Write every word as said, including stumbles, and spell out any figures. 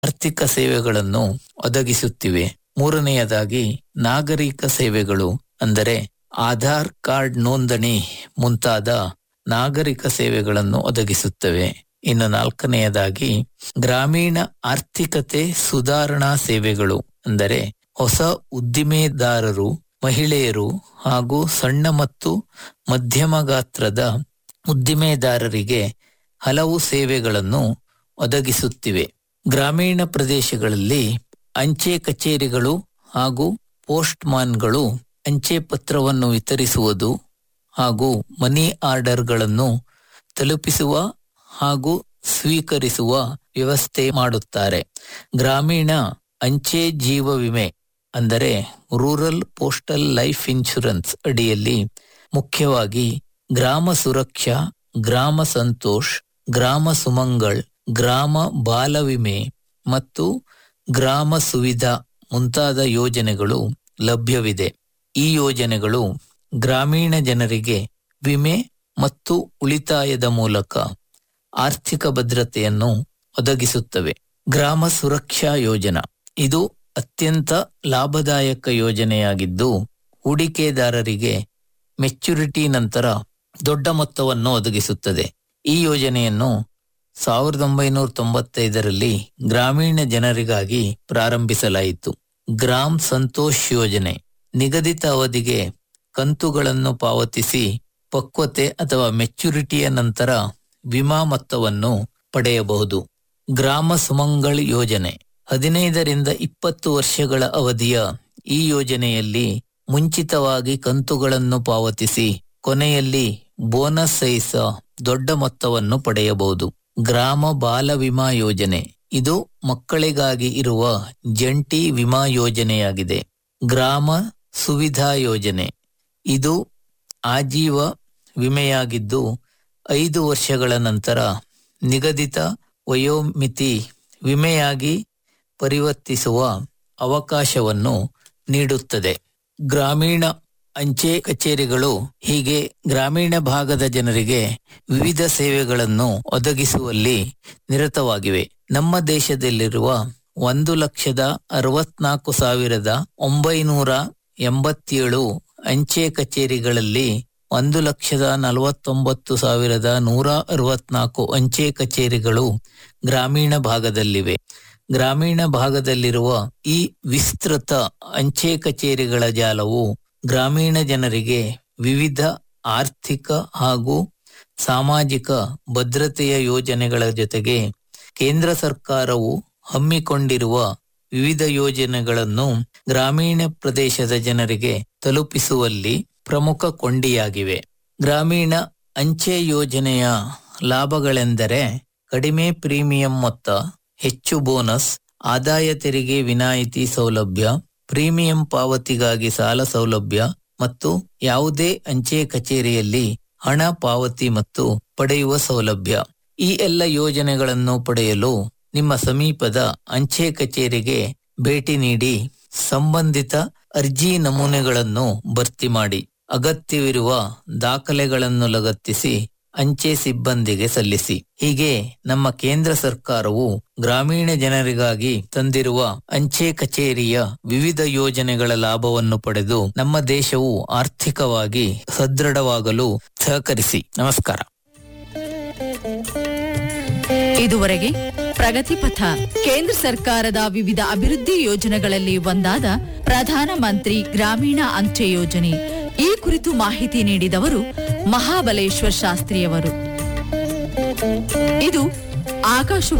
ಆರ್ಥಿಕ ಸೇವೆಗಳನ್ನು ಒದಗಿಸುತ್ತಿವೆ. ಮೂರನೆಯದಾಗಿ ನಾಗರಿಕ ಸೇವೆಗಳು ಅಂದರೆ ಆಧಾರ್ ಕಾರ್ಡ್ ನೋಂದಣಿ ಮುಂತಾದ ನಾಗರಿಕ ಸೇವೆಗಳನ್ನು ಒದಗಿಸುತ್ತವೆ. ಇನ್ನು ನಾಲ್ಕನೆಯದಾಗಿ ಗ್ರಾಮೀಣ ಆರ್ಥಿಕತೆ ಸುಧಾರಣಾ ಸೇವೆಗಳು ಅಂದರೆ ಹೊಸ ಉದ್ದಿಮೆದಾರರು, ಮಹಿಳೆಯರು ಹಾಗೂ ಸಣ್ಣ ಮತ್ತು ಮಧ್ಯಮ ಗಾತ್ರದ ಉದ್ದಿಮೆದಾರರಿಗೆ ಹಲವು ಸೇವೆಗಳನ್ನು ಒದಗಿಸುತ್ತಿವೆ. ಗ್ರಾಮೀಣ ಪ್ರದೇಶಗಳಲ್ಲಿ ಅಂಚೆ ಕಚೇರಿಗಳು ಹಾಗೂ ಪೋಸ್ಟ್ ಮ್ಯಾನ್ಗಳು ಅಂಚೆ ಪತ್ರವನ್ನು ವಿತರಿಸುವುದು ಹಾಗೂ ಮನಿ ಆರ್ಡರ್ಗಳನ್ನು ತಲುಪಿಸುವ ಹಾಗೂ ಸ್ವೀಕರಿಸುವ ವ್ಯವಸ್ಥೆ ಮಾಡುತ್ತಾರೆ. ಗ್ರಾಮೀಣ ಅಂಚೆ ಜೀವ ವಿಮೆ ಅಂದರೆ ರೂರಲ್ ಪೋಸ್ಟಲ್ ಲೈಫ್ ಇನ್ಶೂರೆನ್ಸ್ ಅಡಿಯಲ್ಲಿ ಮುಖ್ಯವಾಗಿ ಗ್ರಾಮ ಸುರಕ್ಷಾ, ಗ್ರಾಮ ಸಂತೋಷ್, ಗ್ರಾಮ ಸುಮಂಗಳ್, ಗ್ರಾಮ ಬಾಲ ವಿಮೆ ಮತ್ತು ಗ್ರಾಮ ಸುವಿಧಾ ಮುಂತಾದ ಯೋಜನೆಗಳು ಲಭ್ಯವಿದೆ. ಈ ಯೋಜನೆಗಳು ಗ್ರಾಮೀಣ ಜನರಿಗೆ ವಿಮೆ ಮತ್ತು ಉಳಿತಾಯದ ಮೂಲಕ ಆರ್ಥಿಕ ಭದ್ರತೆಯನ್ನು ಒದಗಿಸುತ್ತವೆ. ಗ್ರಾಮ ಸುರಕ್ಷಾ ಯೋಜನಾ ಇದು ಅತ್ಯಂತ ಲಾಭದಾಯಕ ಯೋಜನೆಯಾಗಿದ್ದು ಹೂಡಿಕೆದಾರರಿಗೆ ಮೆಚ್ಯೂರಿಟಿ ನಂತರ ದೊಡ್ಡ ಮೊತ್ತವನ್ನು ಒದಗಿಸುತ್ತದೆ. ಈ ಯೋಜನೆಯನ್ನು ಸಾವಿರದ ಒಂಬೈನೂರ ತೊಂಬತ್ತೈದರಲ್ಲಿ ಗ್ರಾಮೀಣ ಜನರಿಗಾಗಿ ಪ್ರಾರಂಭಿಸಲಾಯಿತು. ಗ್ರಾಮ್ ಸಂತೋಷ್ ಯೋಜನೆ ನಿಗದಿತ ಅವಧಿಗೆ ಕಂತುಗಳನ್ನು ಪಾವತಿಸಿ ಪಕ್ವತೆ ಅಥವಾ ಮೆಚ್ಯೂರಿಟಿಯ ನಂತರ ವಿಮಾ ಮೊತ್ತವನ್ನು ಪಡೆಯಬಹುದು. ಗ್ರಾಮ ಸುಮಂಗಳ್ ಯೋಜನೆ ಹದಿನೈದರಿಂದ ಇಪ್ಪತ್ತು ವರ್ಷಗಳ ಅವಧಿಯ ಈ ಯೋಜನೆಯಲ್ಲಿ ಮುಂಚಿತವಾಗಿ ಕಂತುಗಳನ್ನು ಪಾವತಿಸಿ ಕೊನೆಯಲ್ಲಿ ಬೋನಸ್ ಸಹಿತ ದೊಡ್ಡ ಮೊತ್ತವನ್ನು ಪಡೆಯಬಹುದು. ಗ್ರಾಮ ಬಾಲ ವಿಮಾ ಯೋಜನೆ ಇದು ಮಕ್ಕಳಿಗಾಗಿ ಇರುವ ಜಂಟಿ ವಿಮಾ ಯೋಜನೆಯಾಗಿದೆ. ಗ್ರಾಮ ಸುವಿಧಾ ಯೋಜನೆ ಇದು ಆಜೀವ ವಿಮೆಯಾಗಿದ್ದು ಐದು ವರ್ಷಗಳ ನಂತರ ನಿಗದಿತ ವಯೋಮಿತಿ ವಿಮೆಯಾಗಿ ಪರಿವರ್ತಿಸುವ ಅವಕಾಶವನ್ನು ನೀಡುತ್ತದೆ. ಗ್ರಾಮೀಣ ಅಂಚೆ ಕಚೇರಿಗಳು ಹೀಗೆ ಗ್ರಾಮೀಣ ಭಾಗದ ಜನರಿಗೆ ವಿವಿಧ ಸೇವೆಗಳನ್ನು ಒದಗಿಸುವಲ್ಲಿ ನಿರತವಾಗಿವೆ. ನಮ್ಮ ದೇಶದಲ್ಲಿರುವ ಒಂದು ಲಕ್ಷದ ಅರವತ್ನಾಲ್ಕು ಸಾವಿರದ ಒಂಬೈನೂರ ಎಂಬತ್ತೇಳು ಅಂಚೆ ಕಚೇರಿಗಳಲ್ಲಿ ಒಂದು ಲಕ್ಷದ ನಲವತ್ತೊಂಬತ್ತು ಸಾವಿರದ ನೂರ ಅರವತ್ನಾಲ್ಕು ಅಂಚೆ ಕಚೇರಿಗಳು ಗ್ರಾಮೀಣ ಭಾಗದಲ್ಲಿವೆ. ಗ್ರಾಮೀಣ ಭಾಗದಲ್ಲಿರುವ ಈ ವಿಸ್ತೃತ ಅಂಚೆ ಕಚೇರಿಗಳ ಜಾಲವು ಗ್ರಾಮೀಣ ಜನರಿಗೆ ವಿವಿಧ ಆರ್ಥಿಕ ಹಾಗೂ ಸಾಮಾಜಿಕ ಭದ್ರತೆಯ ಯೋಜನೆಗಳ ಜೊತೆಗೆ ಕೇಂದ್ರ ಸರ್ಕಾರವು ಹಮ್ಮಿಕೊಂಡಿರುವ ವಿವಿಧ ಯೋಜನೆಗಳನ್ನು ಗ್ರಾಮೀಣ ಪ್ರದೇಶದ ಜನರಿಗೆ ತಲುಪಿಸುವಲ್ಲಿ ಪ್ರಮುಖ ಕೊಂಡಿಯಾಗಿವೆ. ಗ್ರಾಮೀಣ ಅಂಚೆ ಯೋಜನೆಯ ಲಾಭಗಳೆಂದರೆ ಕಡಿಮೆ ಪ್ರೀಮಿಯಂ ಮೊತ್ತ, ಹೆಚ್ಚು ಬೋನಸ್, ಆದಾಯ ತೆರಿಗೆ ವಿನಾಯಿತಿ ಸೌಲಭ್ಯ, ಪ್ರೀಮಿಯಂ ಪಾವತಿಗಾಗಿ ಸಾಲ ಸೌಲಭ್ಯ ಮತ್ತು ಯಾವುದೇ ಅಂಚೆ ಕಚೇರಿಯಲ್ಲಿ ಹಣ ಪಾವತಿ ಮತ್ತು ಪಡೆಯುವ ಸೌಲಭ್ಯ. ಈ ಎಲ್ಲ ಯೋಜನೆಗಳನ್ನು ಪಡೆಯಲು ನಿಮ್ಮ ಸಮೀಪದ ಅಂಚೆ ಕಚೇರಿಗೆ ಭೇಟಿ ನೀಡಿ ಸಂಬಂಧಿತ ಅರ್ಜಿ ನಮೂನೆಗಳನ್ನು ಭರ್ತಿ ಮಾಡಿ ಅಗತ್ಯವಿರುವ ದಾಖಲೆಗಳನ್ನು ಲಗತ್ತಿಸಿ ಅಂಚೆ ಸಿಬ್ಬಂದಿಗೆ ಸಲ್ಲಿಸಿ. ಹೀಗೆ ನಮ್ಮ ಕೇಂದ್ರ ಸರ್ಕಾರವು ಗ್ರಾಮೀಣ ಜನರಿಗಾಗಿ ತಂದಿರುವ ಅಂಚೆ ಕಚೇರಿಯ ವಿವಿಧ ಯೋಜನೆಗಳ ಲಾಭವನ್ನು ಪಡೆದು ನಮ್ಮ ದೇಶವು ಆರ್ಥಿಕವಾಗಿ ಸದೃಢವಾಗಲು ಸಹಕರಿಸಿ. ನಮಸ್ಕಾರ. ಇದುವರೆಗೆ ಪ್ರಗತಿ ಪಥ ಕೇಂದ್ರ ಸರ್ಕಾರದ ವಿವಿಧ ಅಭಿವೃದ್ಧಿ ಯೋಜನೆಗಳಲ್ಲಿ ಒಂದಾದ ಪ್ರಧಾನ ಮಂತ್ರಿ ಗ್ರಾಮೀಣ ಅಂಚೆ ಯೋಜನೆ ಈ ಕುರಿತು ಮಾಹಿತಿ ನೀಡಿದವರು ಮಹಾಬಲೇಶ್ವರ್ ಶಾಸ್ತ್ರಿಯವರು. ಇದು ಆಕಾಶವಾಣಿ